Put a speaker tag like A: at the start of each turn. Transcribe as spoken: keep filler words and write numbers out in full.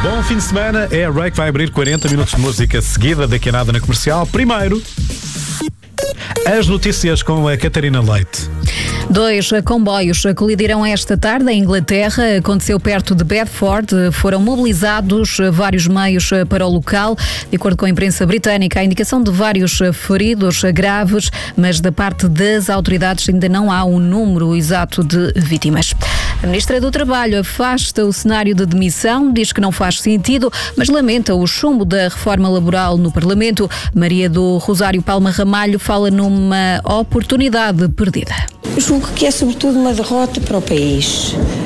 A: Bom fim de semana, é a Ray que vai abrir quarenta minutos de música seguida, daqui a nada na comercial. Primeiro, as notícias com a Catarina Leite.
B: Dois comboios colidiram esta tarde em Inglaterra. Aconteceu perto de Bedford. Foram mobilizados vários meios para o local. De acordo com a imprensa britânica, há indicação de vários feridos graves, mas da parte das autoridades ainda não há um número exato de vítimas. A Ministra do Trabalho afasta o cenário de demissão, diz que não faz sentido, mas lamenta o chumbo da reforma laboral no Parlamento. Maria do Rosário Palma Ramalho fala numa oportunidade perdida.
C: Eu julgo que é sobretudo uma derrota para o país.